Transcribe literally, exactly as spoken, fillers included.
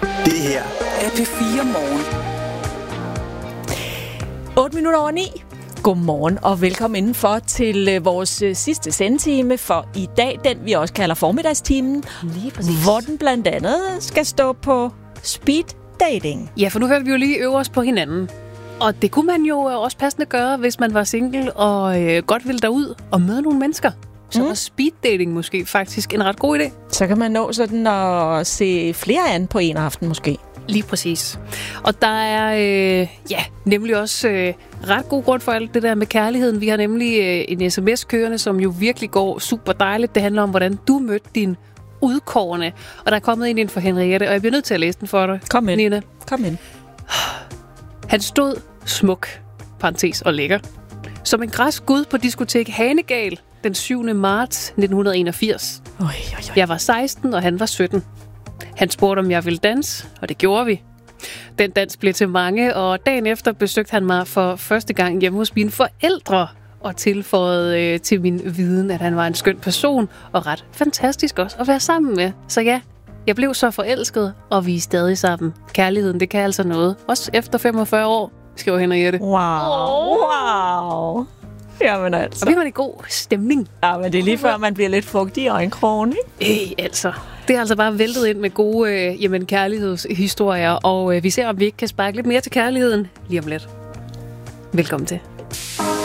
Det her er P fire Morgen. otte minutter over ni. Godmorgen og velkommen indenfor til vores sidste sendetime for i dag, den vi også kalder formiddagstimen. Lige præcis. Hvor den blandt andet skal stå på speed dating. Ja, for nu hørte vi jo lige øve os på hinanden. Og det kunne man jo også passende gøre, hvis man var single og øh, godt ville derud og møde nogle mennesker. Så mm. var speed dating måske faktisk en ret god idé. Så kan man nå sådan at se flere an på en aften måske. Lige præcis. Og der er øh, ja, nemlig også øh, ret god grund for alt det der med kærligheden. Vi har nemlig øh, en sms kørende, som jo virkelig går super dejligt. Det handler om, hvordan du mødte din udkårne. Og der er kommet en ind for Henriette, og jeg bliver nødt til at læse den for dig. Kom ind. Nina. Kom ind. Han stod smuk, parentes og lækker, som en græsk gud på diskotek Hanegal den syvende marts nitten enogfirs. Oj, oj, oj. Jeg var seksten, og han var sytten. Han spurgte, om jeg ville danse, og det gjorde vi. Den dans blev til mange, og dagen efter besøgte han mig for første gang hjemme hos mine forældre, og tilføjede øh, til min viden, at han var en skøn person, og ret fantastisk også at være sammen med. Så ja, jeg blev så forelsket, og vi er stadig sammen. Kærligheden, det kan altså noget. Også efter femogfyrre år, skriver Henriette. Wow, wow. Jamen altså. Så bliver man i god stemning. Ja, men det er lige før, man bliver lidt fugtig i øjenkrogen, ikke? Øh, altså. Det er altså bare væltet ind med gode øh, jamen, kærlighedshistorier, og øh, vi ser, om vi ikke kan sparke lidt mere til kærligheden lige om lidt. Velkommen til.